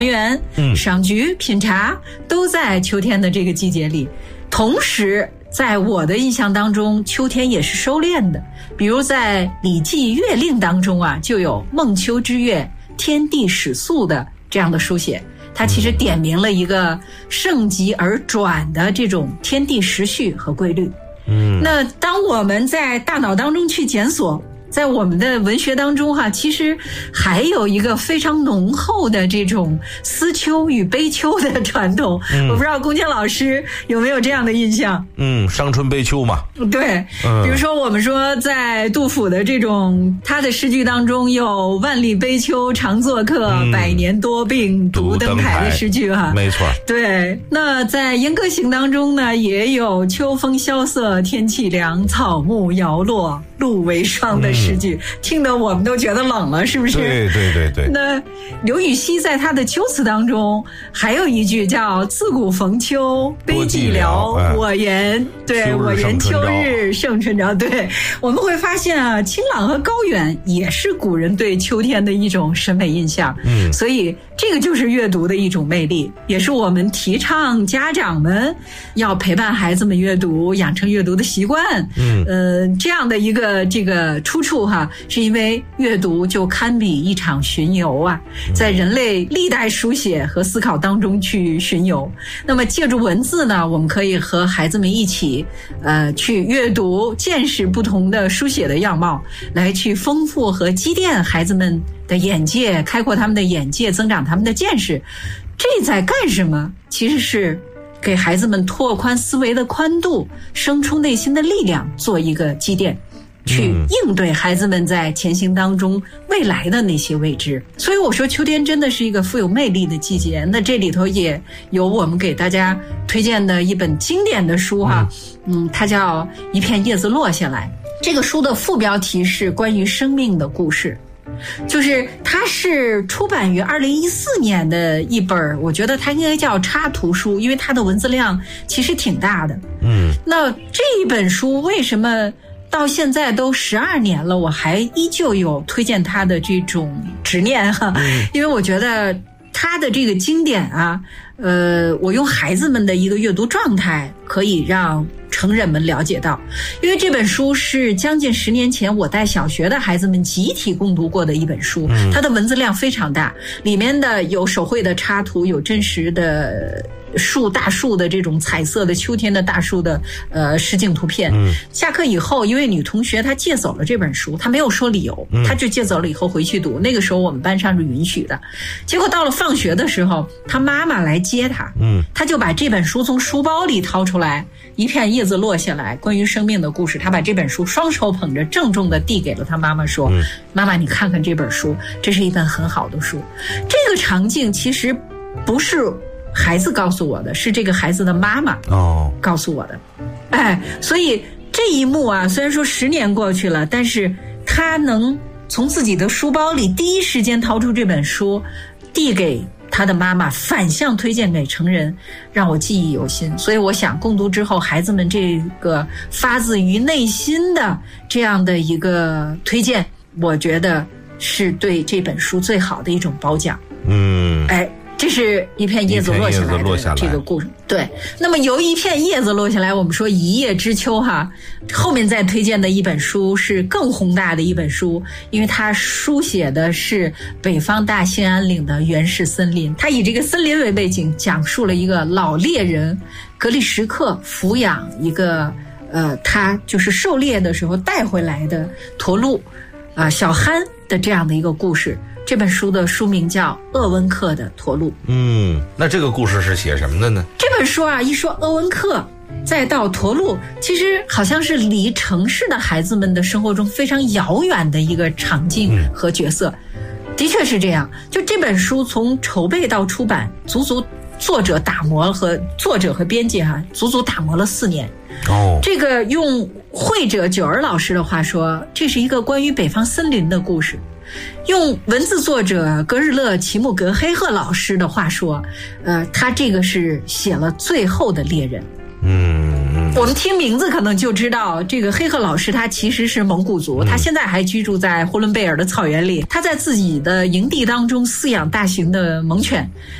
园、赏菊、品茶，都在秋天的这个季节里。同时在我的印象当中，秋天也是收敛的，比如在《礼记·月令》当中啊，就有孟秋之月，天地始肃的这样的书写。它其实点明了一个盛极而转的这种天地时序和规律。那当我们在大脑当中去检索，在我们的文学当中其实还有一个非常浓厚的这种思秋与悲秋的传统。我不知道龚健老师有没有这样的印象？ 伤春悲秋嘛。 对，比如说我们说在杜甫的这种他的诗句当中有万里悲秋常作客，百年多病独登台的诗句没错。 对，那在燕歌行当中呢，也有秋风萧瑟天气凉，草木摇落露为霜的诗句，听得我们都觉得冷了，是不是？ 对。 那刘禹锡在他的秋词当中还有一句叫自古逢秋悲寂寥，我言秋日胜春朝。对，我们会发现啊，清朗和高远也是古人对秋天的一种审美印象。所以这个就是阅读的一种魅力，也是我们提倡家长们要陪伴孩子们阅读，养成阅读的习惯。这样的一个这个出处是因为阅读就堪比一场巡游啊，在人类历代书写和思考当中去巡游。那么借助文字呢，我们可以和孩子们一起去阅读，见识不同的书写的样貌，来去丰富和积淀孩子们的眼界，开阔他们的眼界，增长他们的见识。这在干什么？其实是给孩子们拓宽思维的宽度，生出内心的力量，做一个积淀，去应对孩子们在前行当中未来的那些未知。所以我说秋天真的是一个富有魅力的季节。那这里头也有我们给大家推荐的一本经典的书它叫《一片叶子落下来》。这个书的副标题是关于生命的故事，就是它是出版于2014年的一本，我觉得它应该叫插图书，因为它的文字量其实挺大的。那这一本书为什么到现在都12年了，我还依旧有推荐它的这种执念因为我觉得它的这个经典我用孩子们的一个阅读状态可以让成人们了解到。因为这本书是将近10年前我带小学的孩子们集体共读过的一本书，它的文字量非常大，里面的有手绘的插图，有真实的大树的这种彩色的秋天的大树的实景图片。下课以后，一位女同学她借走了这本书，她没有说理由，她就借走了以后回去读。那个时候我们班上是允许的。结果到了放学的时候，她妈妈来接她，她就把这本书从书包里掏出来，一片叶子落下来，关于生命的故事。她把这本书双手捧着，郑重地递给了她妈妈，说：妈妈，你看看这本书，这是一本很好的书。这个场景其实不是孩子告诉我的，是这个孩子的妈妈告诉我的。所以这一幕虽然说10年过去了，但是他能从自己的书包里第一时间掏出这本书，递给他的妈妈，反向推荐给成人，让我记忆犹新。所以我想共读之后，孩子们这个发自于内心的这样的一个推荐，我觉得是对这本书最好的一种褒奖。这是一片叶子落下来的这个故事。对，那么由一片叶子落下来，我们说一叶知秋后面再推荐的一本书是更宏大的一本书，因为它书写的是北方大兴安岭的原始森林，它以这个森林为背景，讲述了一个老猎人格里什克抚养一个他就是狩猎的时候带回来的驼鹿小憨的这样的一个故事。这本书的书名叫《鄂温克的驼鹿》。 那这个故事是写什么的呢？ 这本书一说鄂温克再到驼鹿，其实好像是离城市的孩子们的生活中非常遥远的一个场景和角色。的确是这样，就这本书从筹备到出版，足足作者和编辑足足打磨了4年。这个用绘者九儿老师的话说，这是一个关于北方森林的故事。用文字作者格日勒齐木格黑赫老师的话说，他这个是写了最后的猎人。 我们听名字可能就知道，这个黑鹤老师他其实是蒙古族，他现在还居住在呼伦贝尔的草原里。他在自己的营地当中饲养大型的猛犬，